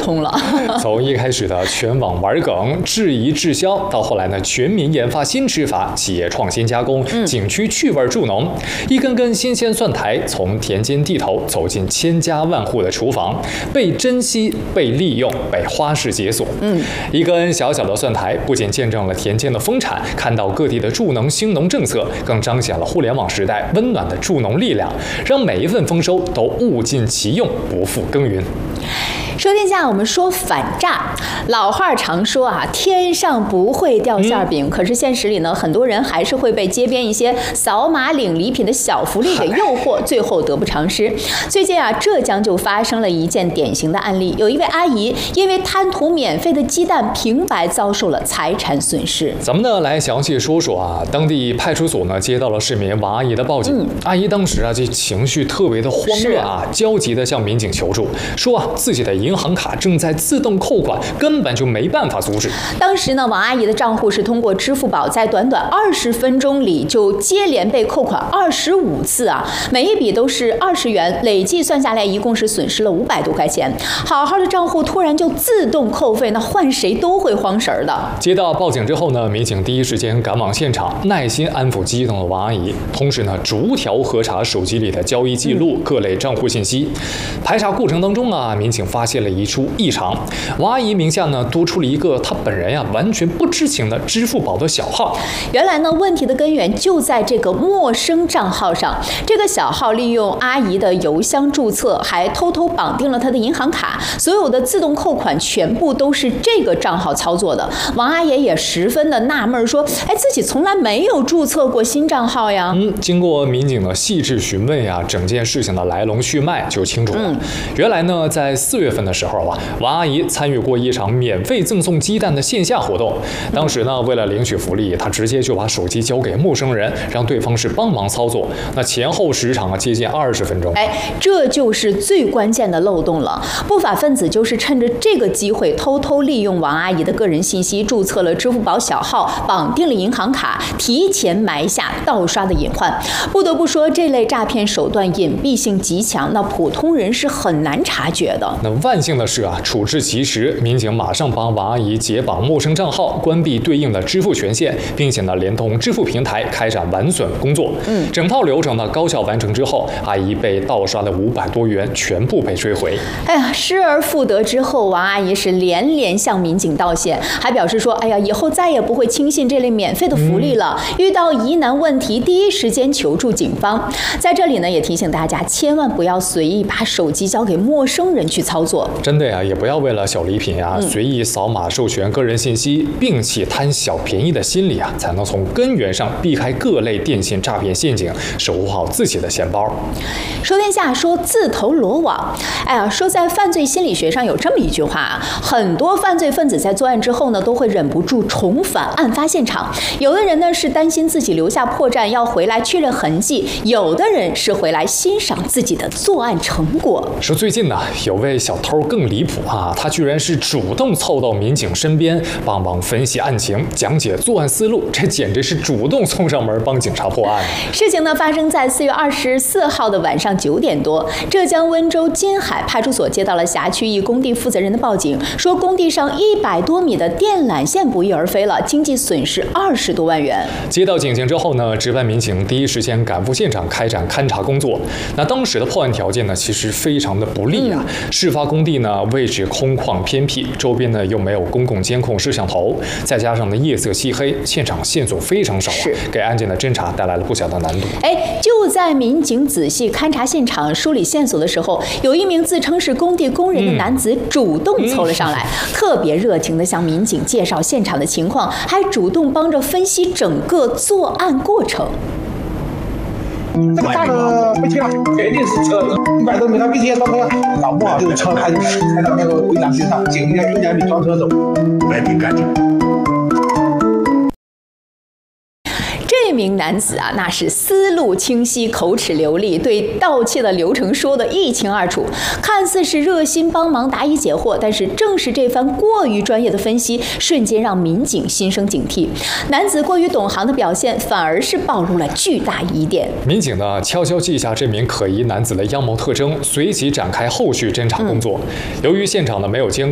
通了。 从一开始的全网玩梗、质疑滞销，到后来呢全民研发新吃法、企业创新加工、景区趣味助农，一根根新鲜蒜苔从田间地头走进千家万户的厨房，被珍惜、被利用、被花式解锁。一根小小的蒜苔不仅见证了田间的丰产，看到各地的助农兴农政策，更彰显了互联网时代温暖的助农力量，让每一份丰收都物尽其用，不负耕耘。 说天下，我们说反诈。老话常说啊，天上不会掉馅饼。可是现实里呢，很多人还是会被街边一些扫码领礼品的小福利给诱惑，最后得不偿失。最近啊，浙江就发生了一件典型的案例，有一位阿姨因为贪图免费的鸡蛋，平白遭受了财产损失。 咱们呢来详细说说啊，当地派出所呢接到了市民王阿姨的报警，阿姨当时啊这情绪特别的慌乱啊，焦急的向民警求助，说啊自己的银行卡正在自动扣款，根本就没办法阻止。 当时呢，王阿姨的账户是通过支付宝，在短短20分钟里就接连被扣款25次啊，每一笔都是20元，累计算下来一共是损失了500多块钱。好好的账户突然就自动扣费，那换谁都会慌神儿的。 接到报警之后呢，民警第一时间赶往现场，耐心安抚激动的王阿姨，同时呢逐条核查手机里的交易记录、各类账户信息。排查过程当中啊，民警发现了一处异常，王阿姨名下呢多出了一个她本人呀完全不知情的支付宝的小号。 原来呢，问题的根源就在这个陌生账号上。这个小号利用阿姨的邮箱注册，还偷偷绑定了她的银行卡，所有的自动扣款全部都是这个账号操作的。王阿姨也十分的纳闷，说：“哎，自己从来没有注册过新账号呀。” 经过民警的细致询问呀，整件事情的来龙去脉就清楚了。原来呢，在4月份的时候啊，王阿姨参与过一场免费赠送鸡蛋的线下活动。当时呢，为了领取福利，她直接就把手机交给陌生人，让对方是帮忙操作。那前后时长啊，接近20分钟。 这就是最关键的漏洞了。不法分子就是趁着这个机会，偷偷利用王阿姨的个人信息，注册了支付宝小号，绑定了银行卡，提前埋下盗刷的隐患。不得不说，这类诈骗手段隐蔽性极强，那普通人是很难察觉的。 那万幸的是啊，处置及时，民警马上帮王阿姨解绑陌生账号，关闭对应的支付权限，并且呢，连同支付平台开展完损工作。整套流程呢高效完成之后，阿姨被盗刷的500多元全部被追回。 失而复得之后，王阿姨是连连向民警道谢，还表示说：“以后再也不会轻信这类免费的福利了。遇到疑难问题，第一时间求助警方。”在这里呢，也提醒大家，千万不要随意把手机交给陌生人去操作。 真的呀，也不要为了小礼品啊，随意扫码授权个人信息，摒弃贪小便宜的心理啊，才能从根源上避开各类电信诈骗陷阱，守护好自己的钱包。 说天下说自投罗网。说在犯罪心理学上有这么一句话啊，很多犯罪分子在作案之后呢，都会忍不住重返案发现场。有的人呢是担心自己留下破绽，要回来确认痕迹；有的人是回来欣赏自己的作案成果。 说最近呢，有位小偷更离谱啊，他居然是主动凑到民警身边，帮忙分析案情，讲解作案思路，这简直是主动送上门帮警察破案。 事情呢发生在4月24号的晚上9点多，浙江温州金海派出所接到了辖区一工地负责人的报警，说工地上100多米的电缆线不翼而飞了，经济损失20多万元。 接到警情之后呢，值班民警第一时间赶赴现场开展勘查工作。那当时的破案条件呢，其实非常的不利啊。事发工地呢位置空旷偏僻，周边呢又没有公共监控摄像头，再加上呢夜色漆黑，现场线索非常少啊，给案件的侦查带来了不小的难度。 就在民警仔细勘察现场、梳理线索的时候，有一名自称是工地工人的男子主动凑了上来，特别热情地向民警介绍现场的情况，还主动帮着分析整个作案过程。 这个大的不轻了，肯定是车，100多米，他必须要装车，搞不好就是车开到那个围栏边上，警应该200米装车走，外面干净。 这名男子啊，那是思路清晰、口齿流利，对盗窃的流程说得一清二楚。看似是热心帮忙答疑解惑，但是正是这番过于专业的分析，瞬间让民警心生警惕。男子过于懂行的表现，反而是暴露了巨大疑点。 民警呢，悄悄记下这名可疑男子的样貌特征，随即展开后续侦查工作。由于现场呢没有监